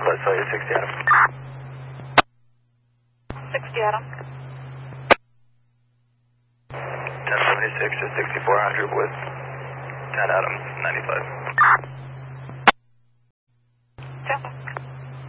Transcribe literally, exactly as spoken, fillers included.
I saw you sixty Adam. sixty Adam. ten seventy-six to sixty-four hundred with ten Adam, ninety-five.